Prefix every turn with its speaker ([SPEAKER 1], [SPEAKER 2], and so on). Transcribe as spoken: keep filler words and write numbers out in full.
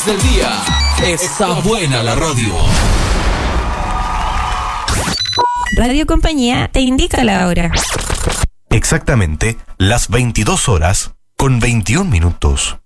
[SPEAKER 1] horas del día. Está buena la radio.
[SPEAKER 2] Radio Compañía te indica la hora.
[SPEAKER 3] Exactamente las veintidós horas con veintiún minutos.